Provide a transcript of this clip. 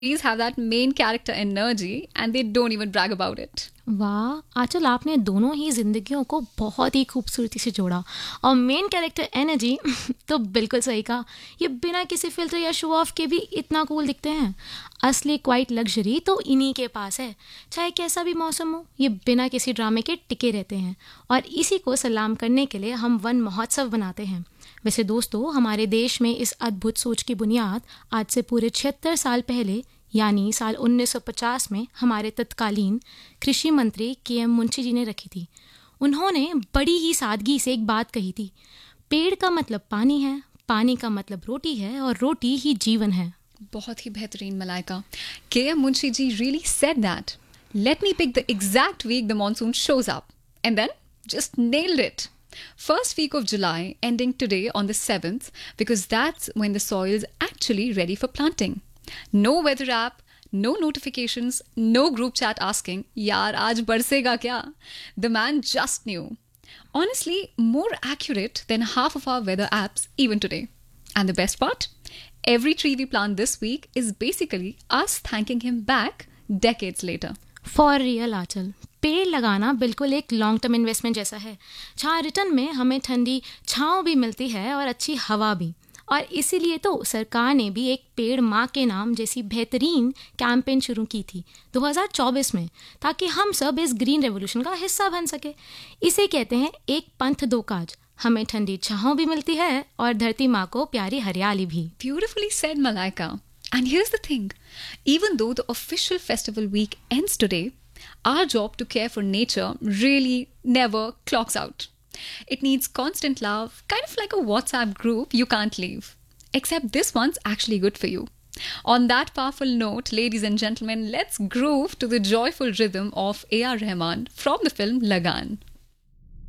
These have that main character energy and they don't even brag about it. वाह आंचल, आपने दोनों ही जिंदगियों को बहुत ही खूबसूरती से जोड़ा। और मेन कैरेक्टर एनर्जी तो बिल्कुल सही कहा, ये बिना किसी फिल्टर या शो ऑफ के भी इतना कूल दिखते हैं। असली क्वाइट लग्जरी तो इन्हीं के पास है। चाहे कैसा भी मौसम हो, ये बिना किसी ड्रामे के टिके रहते हैं। और इसी को सलाम करने के लिए हम वन महोत्सव बनाते हैं। वैसे दोस्तों, हमारे देश में इस अद्भुत सोच की बुनियाद आज से पूरे 76 साल पहले यानी साल 1950 में हमारे तत्कालीन कृषि मंत्री के.एम. मुंशी जी ने रखी थी। उन्होंने बड़ी ही सादगी से एक बात कही थी, पेड़ का मतलब पानी है, पानी का मतलब रोटी है और रोटी ही जीवन है। बहुत ही बेहतरीन Malaika. K.M. Munshi ji really said that. Let me pick the exact week the monsoon shows up. And then just nailed it. First week of July, ending today on the 7th, because that's when the soil's actually ready for planting. No weather app, no notifications, no group chat asking, yaar, aaj barsega kya? The man just knew. Honestly, more accurate than half of our weather apps even today. And the best part? Every tree we plant this week is basically us thanking him back decades later. For real आंचल, पेड़ लगाना बिल्कुल एक long term investment जैसा है, जहाँ return में हमें ठंडी छाँव भी मिलती है और अच्छी हवा भी। और इसीलिए तो सरकार ने भी एक पेड़ माँ के नाम जैसी बेहतरीन कैंपेन शुरू की थी 2024 में, ताकि हम सब इस ग्रीन रेवोल्यूशन का हिस्सा बन सके। इसे कहते हैं एक पंथ दो काज, हमें ठंडी छाँव भी मिलती है और धरती माँ को प्यारी हरियाली भी। Beautifully said, Malaika. And here's the thing, even though the official festival week ends today, our job to care for nature really never clocks out. It needs constant love, kind of like a WhatsApp group you can't leave. Except this one's actually good for you. On that powerful note, ladies and gentlemen, let's groove to the joyful rhythm of A.R. Rahman from the film Lagan.